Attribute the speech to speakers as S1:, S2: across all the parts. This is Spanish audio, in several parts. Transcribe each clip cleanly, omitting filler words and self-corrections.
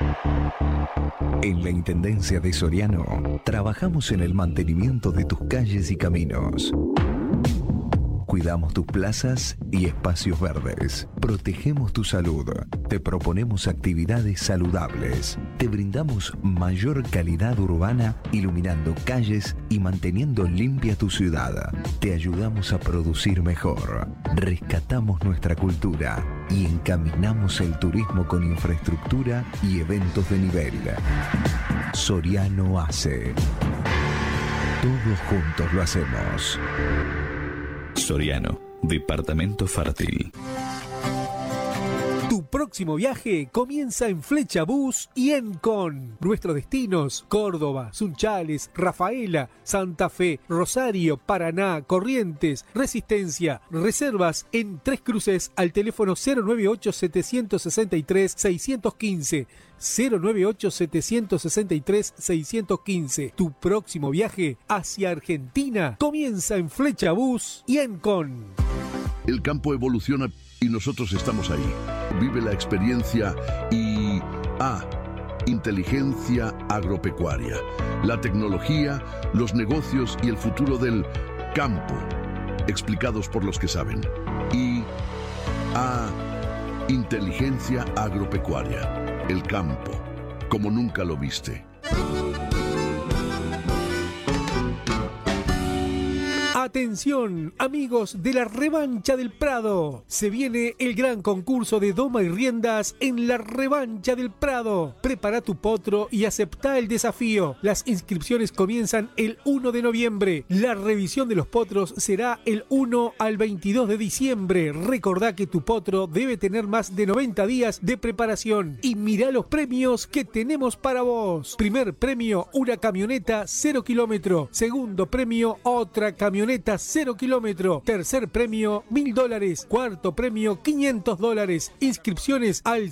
S1: En la Intendencia de Soriano, trabajamos en el mantenimiento de tus calles y caminos. Cuidamos tus plazas y espacios verdes. Protegemos tu salud. Te proponemos actividades saludables. Te brindamos mayor calidad urbana, iluminando calles y manteniendo limpia tu ciudad. Te ayudamos a producir mejor. Rescatamos nuestra cultura y encaminamos el turismo con infraestructura y eventos de nivel. Soriano hace. Todos juntos lo hacemos.
S2: Soriano, departamento fértil.
S3: Tu próximo viaje comienza en Flecha Bus y Encon. Nuestros destinos: Córdoba, Sunchales, Rafaela, Santa Fe, Rosario, Paraná, Corrientes, Resistencia. Reservas en Tres Cruces al teléfono 098-763-615. 098-763-615. Tu próximo viaje hacia Argentina comienza en Flecha Bus y Encon.
S4: El campo evoluciona y nosotros estamos ahí. Vive la experiencia IA, Inteligencia Agropecuaria. La tecnología, los negocios y el futuro del campo, explicados por los que saben. IA, Inteligencia Agropecuaria. El campo, como nunca lo viste.
S3: Atención, amigos de la Revancha del Prado. Se viene el gran concurso de doma y riendas en la Revancha del Prado. Prepara tu potro y aceptá el desafío. Las inscripciones comienzan el 1 de noviembre. La revisión de los potros será el 1 al 22 de diciembre. Recordá que tu potro debe tener más de 90 días de preparación. Y mirá los premios que tenemos para vos. Primer premio, una camioneta 0 kilómetro. Segundo premio, otra camioneta 0 kilómetro. Tercer premio, $1.000. Cuarto premio, $500. Inscripciones al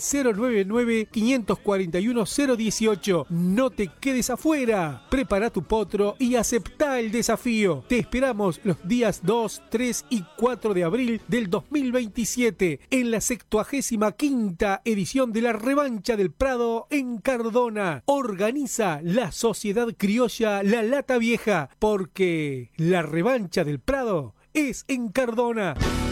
S3: 099-541-018. No te quedes afuera. Prepara tu potro y aceptá el desafío. Te esperamos los días 2, 3 y 4 de abril del 2027 en la 75ª edición de la Revancha del Prado en Cardona. Organiza la Sociedad Criolla La Lata Vieja, porque la Revancha del Prado es en Cardona.